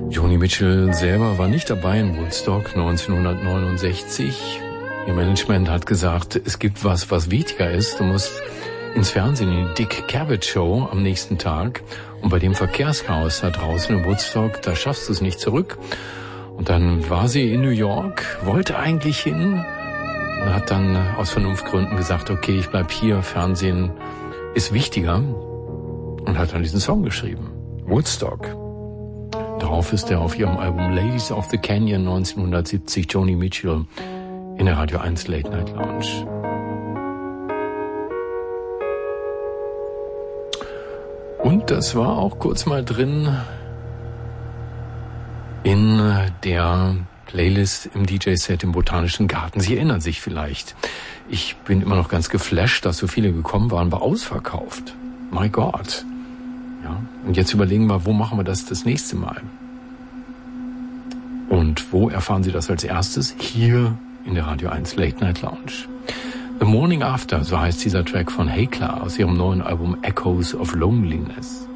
Joni Mitchell selber war nicht dabei in Woodstock 1969. Ihr Management hat gesagt, es gibt was wichtiger ist. Du musst ins Fernsehen, in die Dick Cavett Show am nächsten Tag. Und bei dem Verkehrschaos da draußen in Woodstock, da schaffst du es nicht zurück. Und dann war sie in New York, wollte eigentlich hin und hat dann aus Vernunftgründen gesagt, okay, ich bleib hier, Fernsehen ist wichtiger. Und hat dann diesen Song geschrieben, Woodstock. Darauf ist er auf ihrem Album Ladies of the Canyon 1970, Joni Mitchell, in der Radio 1 Late Night Lounge. Und das war auch kurz mal drin in der Playlist im DJ-Set im Botanischen Garten. Sie erinnern sich vielleicht. Ich bin immer noch ganz geflasht, dass so viele gekommen waren, war ausverkauft. My God. Ja, und jetzt überlegen wir, wo machen wir das nächste Mal? Und wo erfahren Sie das als erstes? Hier in der Radio 1 Late Night Lounge. The Morning After, so heißt dieser Track von Hekla aus ihrem neuen Album Echoes of Loneliness.